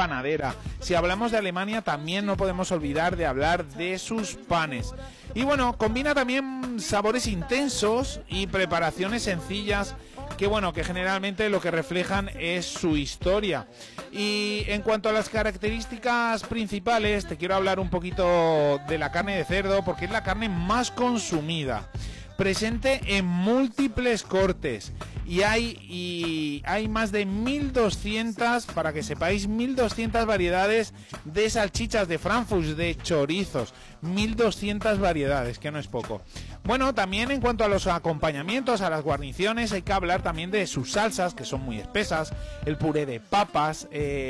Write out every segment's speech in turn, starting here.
panadera. Si hablamos de Alemania, también no podemos olvidar de hablar de sus panes. Y bueno, combina también sabores intensos y preparaciones sencillas que generalmente lo que reflejan es su historia. Y en cuanto a las características principales, te quiero hablar un poquito de la carne de cerdo, porque es la carne más consumida, presente en múltiples cortes, y hay más de 1200, para que sepáis, 1200 variedades de salchichas, de Frankfurt, de chorizos, 1200 variedades, que no es poco. Bueno, también en cuanto a los acompañamientos, a las guarniciones, hay que hablar también de sus salsas, que son muy espesas, el puré de papas,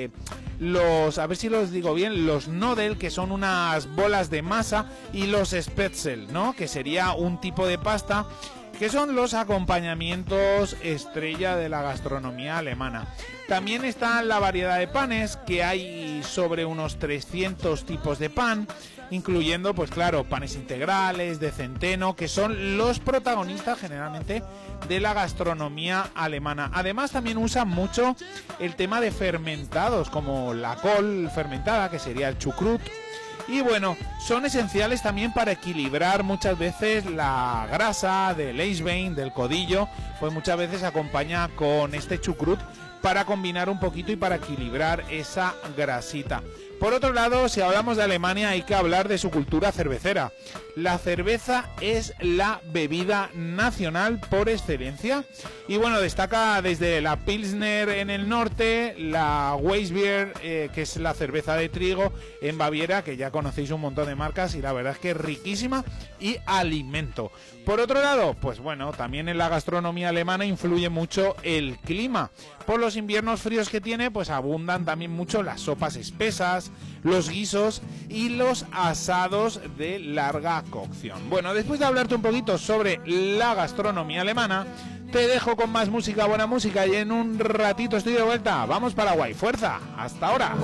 a ver si los digo bien, los Knödel, que son unas bolas de masa, y los Spätzle, ¿no?, que sería un tipo de pasta, que son los acompañamientos estrella de la gastronomía alemana. También está la variedad de panes, que hay sobre unos 300 tipos de pan, incluyendo, pues claro, panes integrales, de centeno, que son los protagonistas generalmente de la gastronomía alemana. Además, también usan mucho el tema de fermentados, como la col fermentada, que sería el chucrut. Y bueno, son esenciales también para equilibrar muchas veces la grasa del Eisbein, del codillo, pues muchas veces acompaña con este chucrut para combinar un poquito y para equilibrar esa grasita. Por otro lado, si hablamos de Alemania, hay que hablar de su cultura cervecera. La cerveza es la bebida nacional por excelencia. Y bueno, destaca desde la Pilsner en el norte, la Weissbier, que es la cerveza de trigo en Baviera, que ya conocéis un montón de marcas y la verdad es que es riquísima y alimento. Por otro lado, pues bueno, también en la gastronomía alemana influye mucho el clima. Por los inviernos fríos que tiene, pues abundan también mucho las sopas espesas, los guisos y los asados de larga cocción. Bueno, después de hablarte un poquito sobre la gastronomía alemana, te dejo con más música, buena música, y en un ratito estoy de vuelta. Vamos Paraguay, fuerza, hasta ahora.